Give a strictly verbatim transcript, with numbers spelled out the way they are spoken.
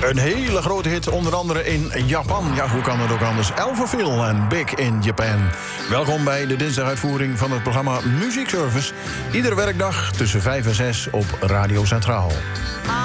Een hele grote hit, onder andere in Japan. Ja, hoe kan het ook anders? Elverville en Big in Japan. Welkom bij de dinsdaguitvoering van het programma Muziekservice. Iedere werkdag tussen vijf en zes op Radio Centraal.